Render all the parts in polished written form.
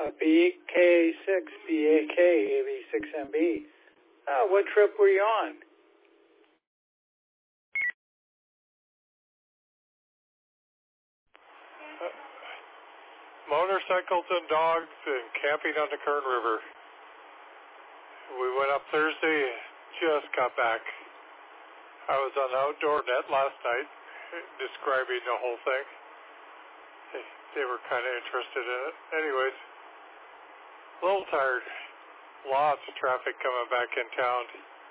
BK6, BAK, AV6MB. What trip were you on? Motorcycles and dogs and camping on the Kern River. We went up Thursday, just got back. I was on the outdoor net last night describing the whole thing. They were kind of interested in it. Anyways, a little tired. Lots of traffic coming back in town.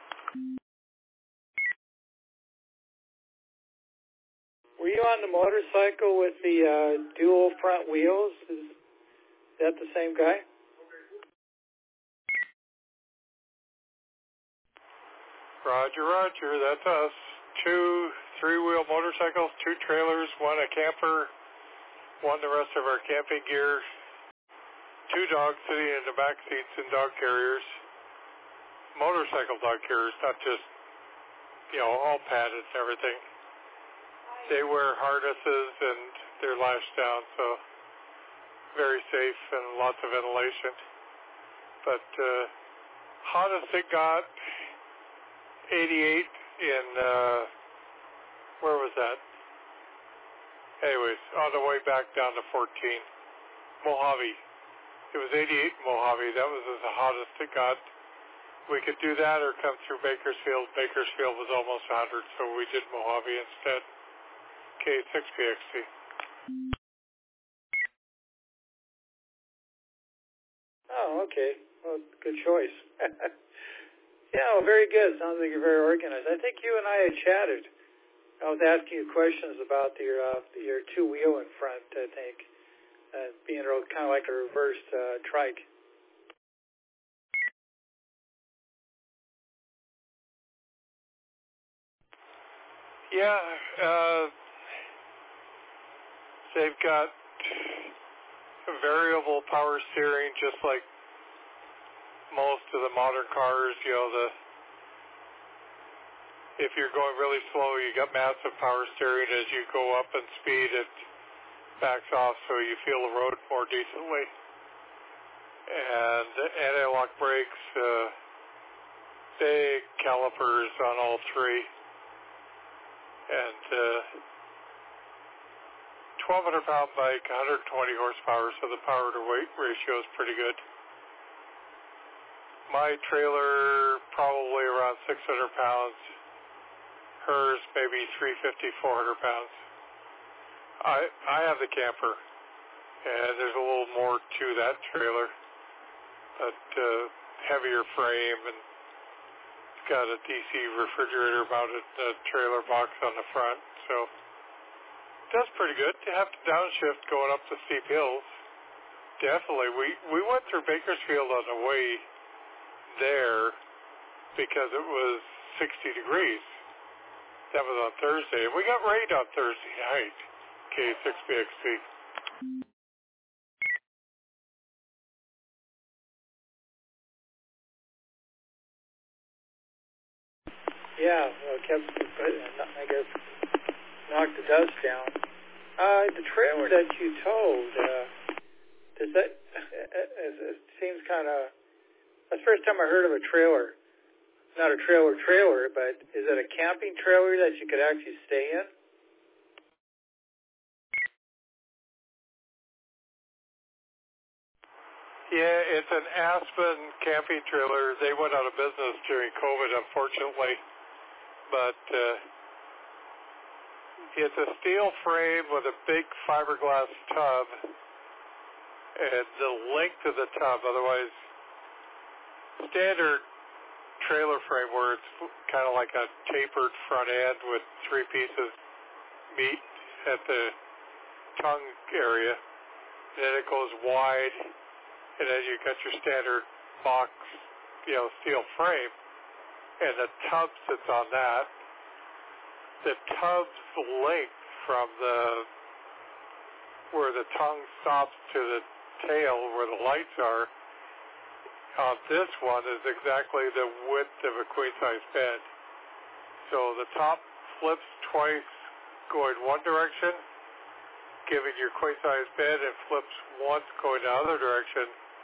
Were you on the motorcycle with the dual front wheels? Is that the same guy? Roger, roger, that's us. 2 3-wheel motorcycles, 2 trailers, 1 a camper, 1 the rest of our camping gear, 2 dogs sitting in the back seats in dog carriers, motorcycle dog carriers, not just, all padded and everything. They wear harnesses and they're lashed down, so very safe and lots of ventilation. But hottest it got, 88 in, where was that? Anyways, on the way back down to 14, Mojave. It was 88 in Mojave. That was the hottest it got. We could do that or come through Bakersfield. Bakersfield was almost 100, so we did Mojave instead. K6PXT. Oh, okay. Well, good choice. Yeah, well, very good. Sounds like you're very organized. I think you and I had chatted. I was asking you questions about your 2-wheel in front, I think, being kind of like a reversed trike. Yeah, they've got variable power steering, just like most of the modern cars. If you're going really slow, you got massive power steering. As you go up in speed, it backs off so you feel the road more decently. And anti-lock brakes, big calipers on all 3. And 1,200-pound bike, 120 horsepower, so the power to weight ratio is pretty good. My trailer, probably around 600 pounds. Hers, maybe 350, 400 pounds. I have the camper, and there's a little more to that trailer, but heavier frame, and it's got a DC refrigerator mounted trailer box on the front, so that's pretty good. You have to downshift going up the steep hills. Definitely. We went through Bakersfield on the way there because it was 60 degrees. That was on Thursday. And we got rain on Thursday night, K6BXT. Yeah, well, I guess, knocked the dust down. The trailer that you towed, does that, it seems kind of, that's the first time I heard of a trailer. Not a trailer, but is it a camping trailer that you could actually stay in? Yeah, it's an Aspen camping trailer. They went out of business during COVID, unfortunately. But it's a steel frame with a big fiberglass tub, and the length of the tub, otherwise standard trailer frame where it's kind of like a tapered front end with 3 pieces meet at the tongue area. Then it goes wide, and then you got your standard box, steel frame, and the tub sits on that. The tub's length from where the tongue stops to the tail where the lights are on this one is exactly the width of a queen-size bed. So the top flips twice going one direction, giving your queen-size bed, and flips once going the other direction,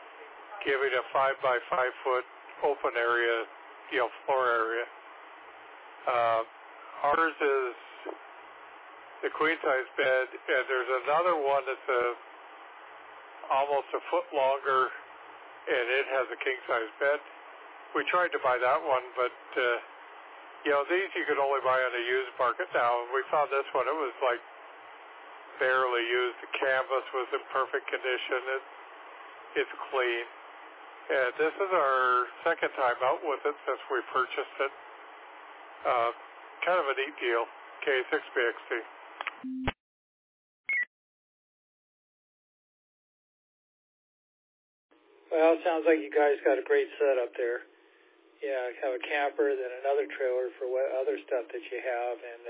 giving a 5 by 5 foot open area, floor area. Ours is the queen size bed, and there's another one that's almost a foot longer, and it has a king size bed. We tried to buy that one, but these you could only buy on the used market now. We found this one; it was like barely used. The canvas was in perfect condition. It's clean. And this is our second time out with it since we purchased it. Kind of a neat deal. K6BXT. Well, it sounds like you guys got a great setup there. Yeah, have a camper, then another trailer for what other stuff that you have, and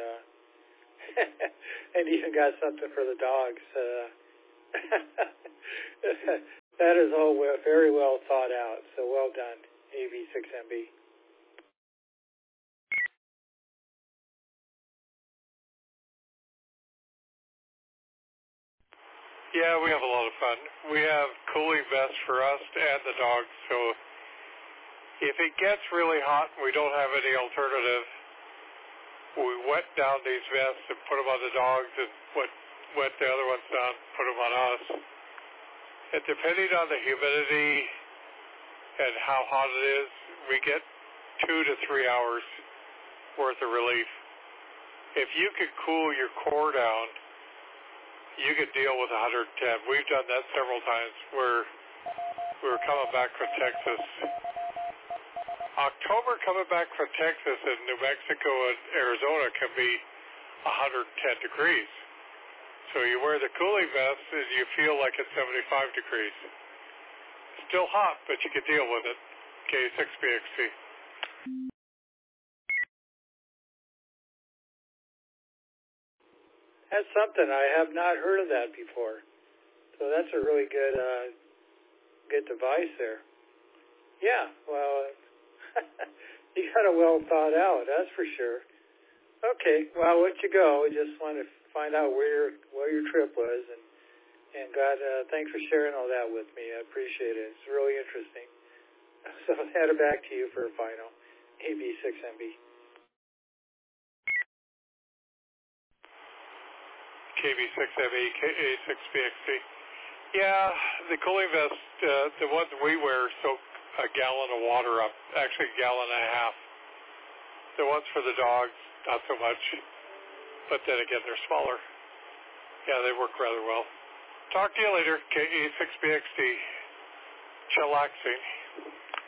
and even got something for the dogs. That is all very well thought out. So well done, AV6MB. Yeah, we have a lot of fun. We have cooling vests for us and the dogs, so if it gets really hot and we don't have any alternative, we wet down these vests and put them on the dogs and wet the other ones down, put them on us. And depending on the humidity and how hot it is, we get 2 to 3 hours worth of relief. If you could cool your core down, you could deal with 110. We've done that several times where we were coming back from Texas. October coming back from Texas and New Mexico and Arizona can be 110 degrees. So you wear the cooling vest and you feel like it's 75 degrees. Still hot, but you can deal with it. K6BXT. That's something. I have not heard of that before. So that's a really good device there. Yeah, well, you got it well thought out, that's for sure. Okay, well, I'll let you go. I just wanted to find out where your trip was, and God, thanks for sharing all that with me. I appreciate it. It's really interesting. So I'll hand it back to you for a final. AV6MB. KB6ME, KA6BXT. Yeah, the cooling vest, the ones we wear soak a gallon of water up, actually a gallon and a half. The ones for the dogs, not so much. But then again, they're smaller. Yeah, they work rather well. Talk to you later, KA6BXT. Chillaxing.